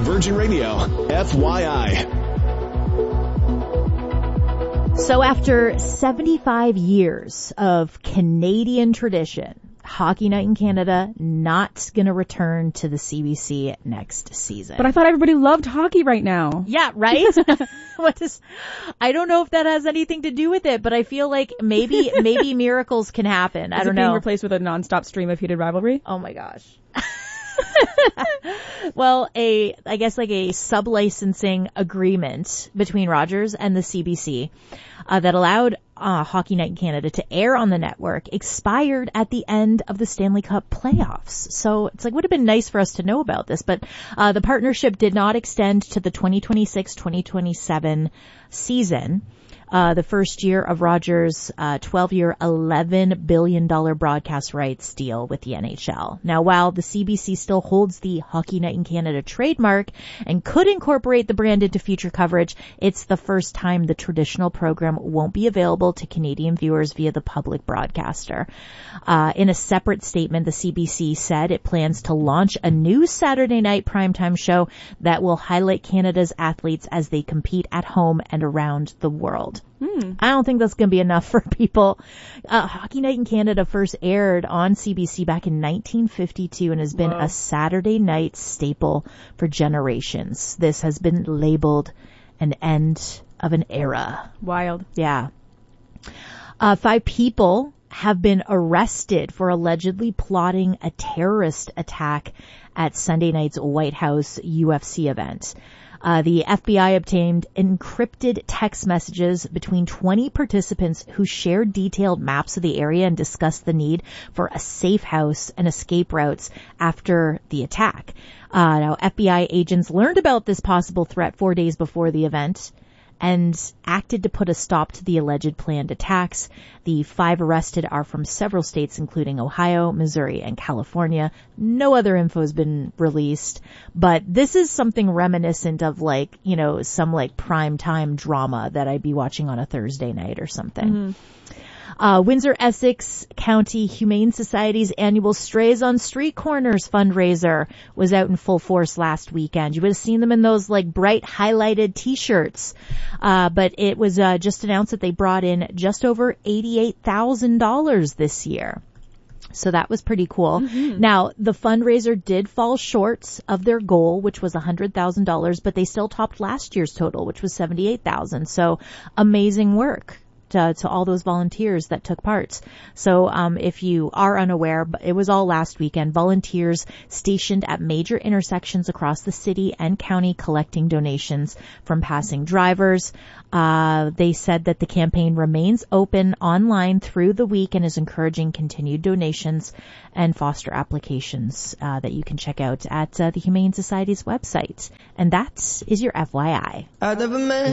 Virgin Radio, FYI. So after 75 years of Canadian tradition, Hockey Night in Canada not going to return to the CBC next season. But I thought everybody loved hockey right now. Yeah, right? I don't know if that has anything to do with it, but I feel like maybe miracles can happen. I don't know. Is it being replaced with a nonstop stream of heated rivalry? Oh my gosh. Well, I guess like a sub-licensing agreement between Rogers and the CBC that allowed Hockey Night in Canada to air on the network expired at the end of the Stanley Cup playoffs. So it's like, would have been nice for us to know about this, but the partnership did not extend to the 2026-2027 season. The first year of Rogers' 12-year, $11 billion broadcast rights deal with the NHL. Now, while the CBC still holds the Hockey Night in Canada trademark and could incorporate the brand into future coverage, it's the first time the traditional program won't be available to Canadian viewers via the public broadcaster. In a separate statement, the CBC said it plans to launch a new Saturday night primetime show that will highlight Canada's athletes as they compete at home and around the world. I don't think that's going to be enough for people. Hockey Night in Canada first aired on CBC back in 1952 and has been a Saturday night staple for generations. This has been labeled an end of an era. Wild. Yeah. 5 people have been arrested for allegedly plotting a terrorist attack at Sunday night's White House UFC event. The FBI obtained encrypted text messages between 20 participants who shared detailed maps of the area and discussed the need for a safe house and escape routes after the attack. Now, FBI agents learned about this possible threat 4 days before the event and acted to put a stop to the alleged planned attacks. The 5 arrested are from several states, including Ohio, Missouri, and California. No other info has been released, but this is something reminiscent of like, you know, some like prime time drama that I'd be watching on a Thursday night or something. Mm-hmm. Windsor-Essex County Humane Society's annual Strays on Street Corners fundraiser was out in full force last weekend. You would have seen them in those like bright highlighted t-shirts. But it was just announced that they brought in just over $88,000 this year. So that was pretty cool. Mm-hmm. Now, the fundraiser did fall short of their goal, which was $100,000, but they still topped last year's total, which was $78,000. So amazing work to all those volunteers that took part. So if you are unaware, it was all last weekend. Volunteers stationed at major intersections across the city and county collecting donations from passing drivers. They said that the campaign remains open online through the week and is encouraging continued donations and foster applications that you can check out at the Humane Society's website. And that is your FYI.